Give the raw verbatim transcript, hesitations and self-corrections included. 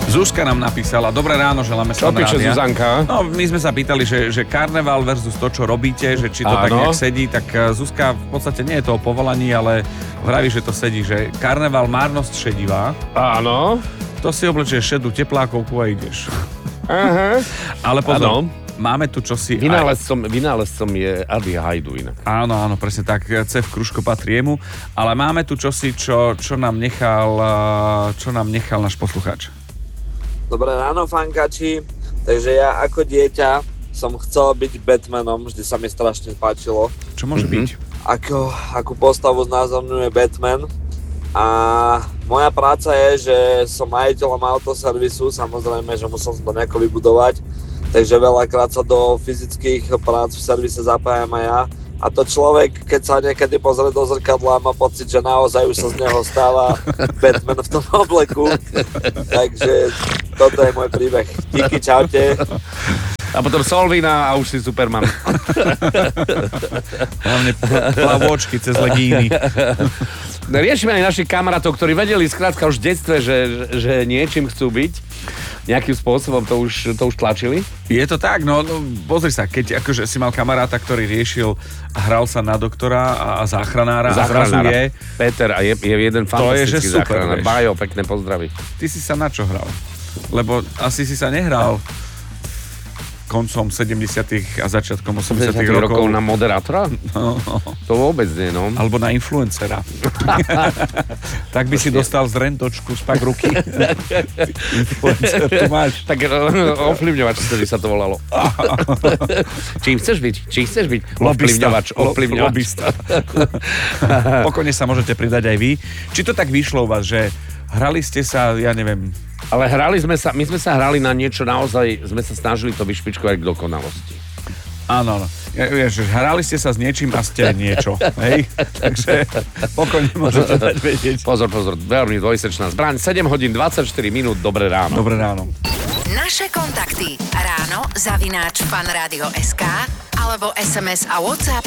Zuzka nám napísala, dobré ráno, želáme sa Čo píše Zuzanka? No, my sme sa pýtali, že, že karneval versus to, čo robíte, že či to Áno. tak nejak sedí, tak Zuzka v podstate nie je to o povolaní, ale vraví, že to sedí, že karneval márnosť šedivá. Áno. To si oblečieš šedú teplákovku a ideš. Aha. Ale pozor, áno. Máme tu čosi... Vynálezcom, aj... vynálezcom je Adi Hajdu inak. Áno, áno, presne tak. Cef Kruško patrí jemu. Ale máme tu čosi, čo, čo, nám nechal, čo nám nechal náš poslucháč. Dobré ráno, fankači. Takže ja ako dieťa som chcel byť Batmanom. Vždy sa mi strašne páčilo. Čo môže mm-hmm. byť? Ako, akú postavu znázorňuje Batman. A moja práca je, že som majiteľom autoservisu. Samozrejme, že musel som to nejako vybudovať. Takže veľakrát sa do fyzických prác v servise zapájam aj ja. A to človek, keď sa niekedy pozrie do zrkadla, má pocit, že naozaj už sa z neho stáva Batman v tom obleku. Takže toto je môj príbeh. Díky, čaute. A potom Solvina a už si Superman. Hlavne plavôčky cez legíny. Riešime aj našich kamarátov, ktorí vedeli skrátka už v detstve, že, že niečím chcú byť. Nejakým spôsobom to už, to už tlačili? Je to tak, no, no pozri sa, keď akože si mal kamaráta, ktorý riešil a hral sa na doktora a, a záchranára, záchranára. A zrazu je... Peter a je, je jeden fantastický záchranár. Bajo, pekné pozdravy. Ty si sa na čo hral? Lebo asi si sa nehral koncom sedemdesiatych a začiatkom osemdesiatych rokov. rokov na moderátora? No, no. To vôbec nie, no. Alebo na influencera. Tak by si dostal z rentočku spak ruky. Influencer tu máš. Tak ovplyvňovač, ktorý sa to volalo. Čím chceš byť? Čím chceš byť? Ovplyvňovač. Ovplyvňovač. Pokojne sa môžete pridať aj vy. Či to tak vyšlo u vás, že hrali ste sa, ja neviem... Ale hrali sme sa, my sme sa hrali na niečo, naozaj sme sa snažili to vyšpičkovať k dokonalosti. Áno, áno. Ja, vieš, hrali ste sa s niečím a ste niečo, hej? Takže pokojne môžete dať vedieť. Pozor, pozor, veľmi dvojsečná zbraň. sedem hodín dvadsaťštyri minút, dobré ráno. Dobré ráno. Naše kontakty ráno zavináč fanradio bodka es ká alebo es em es a WhatsApp